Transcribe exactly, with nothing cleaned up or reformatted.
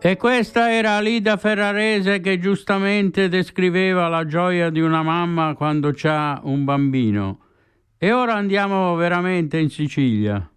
E questa era Lida Ferrarese che giustamente descriveva la gioia di una mamma quando c'ha un bambino. E ora andiamo veramente in Sicilia.